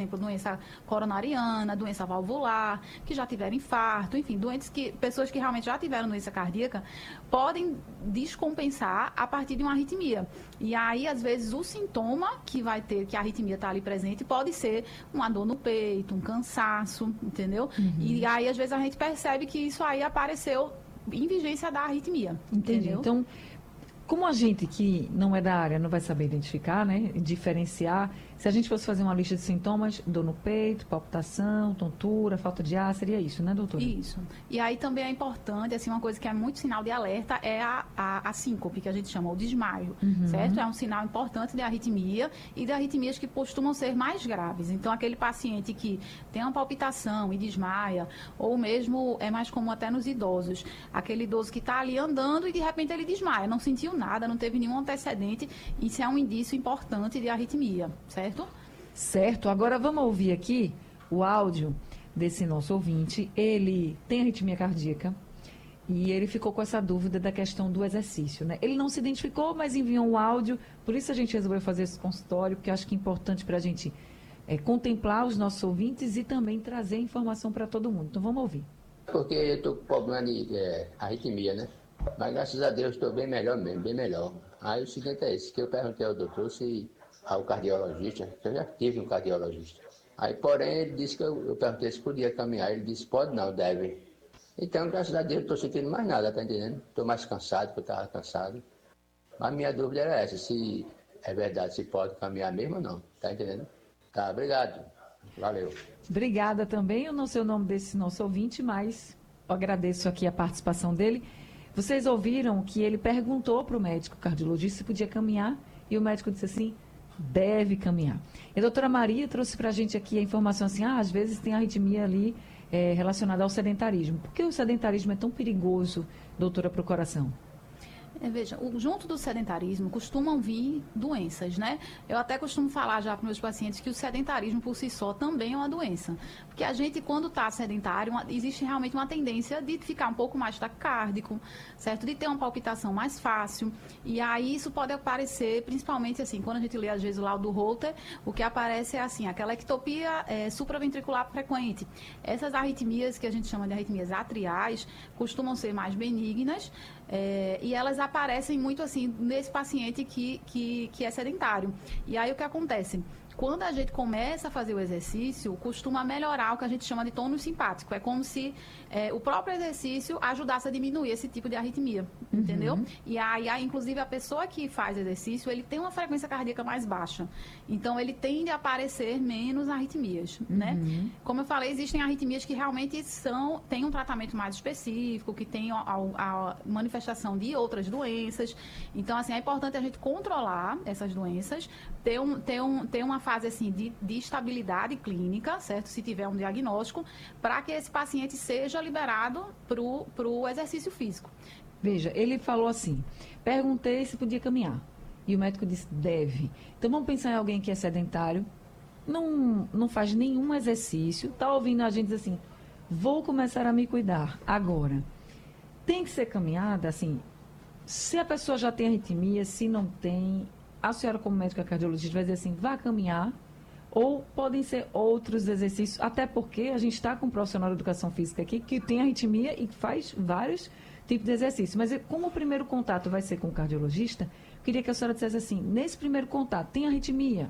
exemplo, doença coronariana, doença valvular, que já tiveram infarto, enfim, pessoas que realmente já tiveram doença cardíaca, podem descompensar a partir de uma arritmia. E aí, às vezes, o sintoma que vai ter, que a arritmia está ali presente, pode ser uma dor no peito, um cansaço, entendeu? E aí, às vezes, a gente percebe que isso aí apareceu em vigência da arritmia. Entendi. Entendeu? Então, como a gente que não é da área não vai saber identificar, né, diferenciar, se a gente fosse fazer uma lista de sintomas, dor no peito, palpitação, tontura, falta de ar, seria isso, né, doutora? Isso. E aí também é importante, assim, uma coisa que é muito sinal de alerta é a síncope, que a gente chama, o desmaio, certo? É um sinal importante de arritmia e de arritmias que costumam ser mais graves. Então, aquele paciente que tem uma palpitação e desmaia, ou mesmo é mais comum até nos idosos, aquele idoso que está ali andando e de repente ele desmaia, não sentiu nada, não teve nenhum antecedente, isso é um indício importante de arritmia, certo? Certo. Agora vamos ouvir aqui o áudio desse nosso ouvinte. Ele tem arritmia cardíaca e ele ficou com essa dúvida da questão do exercício, né? Ele não se identificou, mas enviou um áudio, por isso a gente resolveu fazer esse consultório, porque acho que é importante para a gente contemplar os nossos ouvintes e também trazer informação para todo mundo. Então vamos ouvir. Porque eu estou com problema de arritmia, né? Mas graças a Deus estou bem melhor mesmo, bem melhor. Aí o seguinte é esse, que eu perguntei ao doutor ao cardiologista, que eu já tive um cardiologista. Aí, porém, ele disse que eu perguntei se podia caminhar, ele disse, pode não, deve. Então, graças a Deus, não estou sentindo mais nada, tá entendendo? Estou mais cansado, porque eu estava cansado. Mas minha dúvida era essa, se é verdade, se pode caminhar mesmo ou não, tá entendendo? Tá, obrigado. Valeu. Obrigada também, eu não sei o nome desse nosso ouvinte, mas eu agradeço aqui a participação dele. Vocês ouviram que ele perguntou para o médico cardiologista se podia caminhar e o médico disse assim, deve caminhar. E a doutora Maria trouxe para a gente aqui a informação assim, às vezes tem arritmia ali relacionada ao sedentarismo. Por que o sedentarismo é tão perigoso, doutora, para o coração? Veja, junto do sedentarismo costumam vir doenças, né? Eu até costumo falar já para meus pacientes que o sedentarismo por si só também é uma doença. Porque a gente, quando está sedentário, existe realmente uma tendência de ficar um pouco mais taquicárdico, certo? De ter uma palpitação mais fácil. E aí isso pode aparecer, principalmente assim, quando a gente lê às vezes o laudo Holter, o que aparece é assim, aquela ectopia supraventricular frequente. Essas arritmias, que a gente chama de arritmias atriais, costumam ser mais benignas, e elas aparecem muito assim nesse paciente que é sedentário. E aí o que acontece? Quando a gente começa a fazer o exercício, costuma melhorar o que a gente chama de tônus simpático. É como se o próprio exercício ajudasse a diminuir esse tipo de arritmia, entendeu? E aí, inclusive, a pessoa que faz exercício, ele tem uma frequência cardíaca mais baixa. Então, ele tende a aparecer menos arritmias, né? Como eu falei, existem arritmias que realmente têm um tratamento mais específico, que tem a manifestação de outras doenças. Então, assim, é importante a gente controlar essas doenças, ter uma fase assim de estabilidade clínica, certo? Se tiver um diagnóstico, para que esse paciente seja liberado para o exercício físico. Veja, ele falou assim, perguntei se podia caminhar. E o médico disse, deve. Então vamos pensar em alguém que é sedentário, não faz nenhum exercício, está ouvindo a gente dizer assim, vou começar a me cuidar agora. Tem que ser caminhada, assim, se a pessoa já tem arritmia, se não tem, a senhora como médica cardiologista vai dizer assim, vá caminhar, ou podem ser outros exercícios, até porque a gente está com um profissional de educação física aqui que tem arritmia e faz vários tipos de exercícios. Mas como o primeiro contato vai ser com o cardiologista, eu queria que a senhora dissesse assim, nesse primeiro contato, tem arritmia,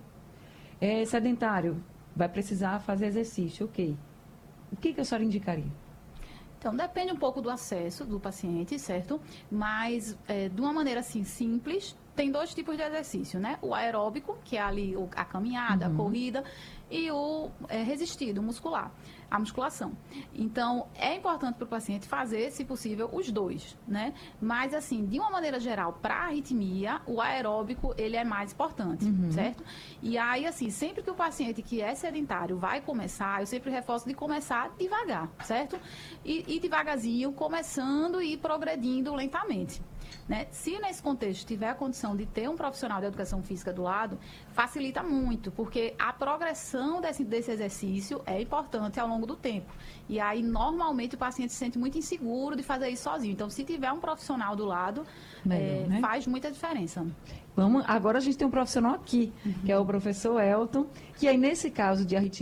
é sedentário, vai precisar fazer exercício, ok. O que a senhora indicaria? Então, depende um pouco do acesso do paciente, certo? Mas, de uma maneira assim, simples, tem dois tipos de exercício, né? O aeróbico, que é ali a caminhada, a corrida, e o resistido, muscular, a musculação. Então, é importante para o paciente fazer, se possível, os dois, né? Mas, assim, de uma maneira geral, para a arritmia, o aeróbico, ele é mais importante, certo? E aí, assim, sempre que o paciente que é sedentário vai começar, eu sempre reforço de começar devagar, certo? E devagarzinho, começando e progredindo lentamente. Né? Se nesse contexto tiver a condição de ter um profissional de educação física do lado, facilita muito, porque a progressão desse exercício é importante ao longo do tempo. E aí, normalmente, o paciente se sente muito inseguro de fazer isso sozinho. Então, se tiver um profissional do lado, melhor, né? faz muita diferença. Agora a gente tem um profissional aqui, que é o professor Elton, que aí, nesse caso de arritmia,